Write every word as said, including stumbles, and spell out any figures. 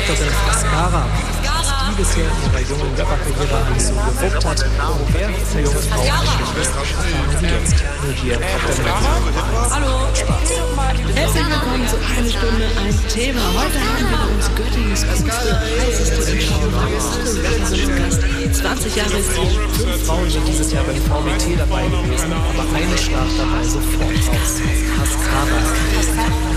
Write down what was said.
Rapperin Ascara. Die bisher in ihrer jungen Rapperkarriere alles so gewuppt hat, wer für junge Frauen eigentlich ist, erfahren Sie jetzt. Nur hier auf der Nummer eins. Hallo, herzlich willkommen zu Eine Stunde ein Thema. Heute haben wir bei uns Göttingens coolste, heißeste und schaubarste Gast. zwanzig Jahre ist sie. Fünf Frauen sind dieses Jahr beim V W T dabei gewesen, aber eine stach dabei sofort raus. Ascara.